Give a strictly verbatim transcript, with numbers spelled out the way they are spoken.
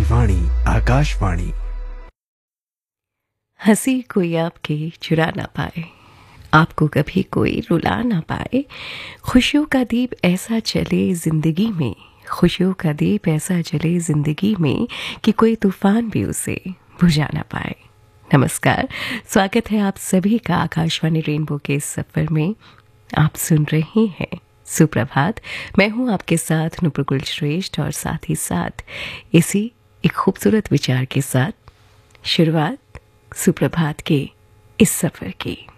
वाणी आकाशवाणी। हंसी कोई आपकी चुरा ना पाए, आपको कभी कोई रुला ना पाए। खुशियों का दीप ऐसा चले जिंदगी में, खुशियों का दीप ऐसा चले जिंदगी में कि कोई तूफान भी उसे बुझा ना पाए। नमस्कार, स्वागत है आप सभी का आकाशवाणी रेनबो के इस सफर में। आप सुन रहे हैं सुप्रभात। मैं हूं आपके साथ नुपुर श्रेष्ठ और साथ ही साथ इसी एक खूबसूरत विचार के साथ शुरुआत सुप्रभात के इस सफर की।